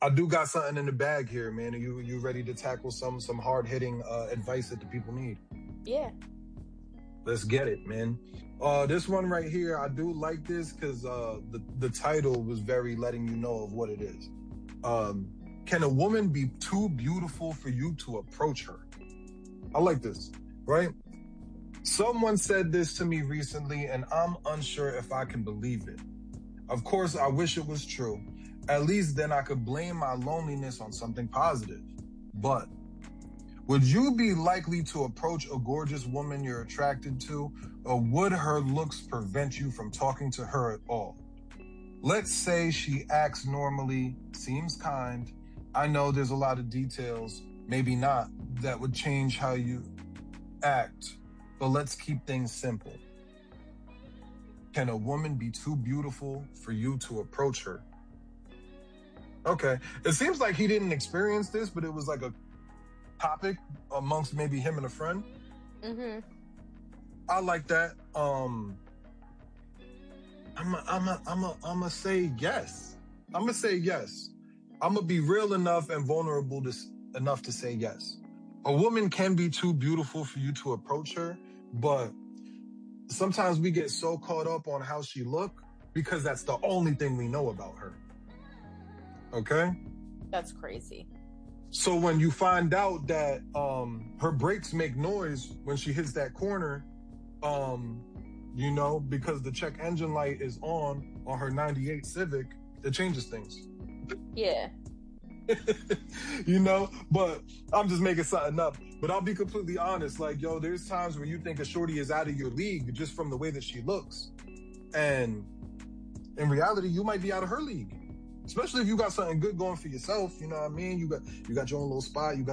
I do got something in the bag here, man. Are you ready to tackle some hard hitting advice that the people need? Yeah. Let's get it, man. This one right here, I do like this because the title was very letting you know of what it is. Can a woman be too beautiful for you to approach her? I like this, right? Someone said this to me recently, and I'm unsure if I can believe it. Of course, I wish it was true. At least then I could blame my loneliness on something positive. But would you be likely to approach a gorgeous woman you're attracted to, or would her looks prevent you from talking to her at all? Let's say she acts normally, seems kind. I know there's a lot of details, maybe not, that would change how you act, but let's keep things simple. Can a woman be too beautiful for you to approach her? Okay. It seems like he didn't experience this, but it was like a topic amongst maybe him and a friend. Mm-hmm. I like that. I'm say yes. I'm gonna say yes. I'm gonna be real enough and vulnerable enough to say yes. A woman can be too beautiful for you to approach her, but sometimes we get so caught up on how she look because that's the only thing we know about her. Okay? That's crazy. So when you find out that her brakes make noise when she hits that corner, because the check engine light is on her 98 Civic, it changes things. Yeah. But I'm just making something up. But I'll be completely honest. Like, yo, there's times where you think a shorty is out of your league just from the way that she looks. And in reality, you might be out of her league. Especially if you got something good going for yourself. You know what I mean? You got your own little spot. You got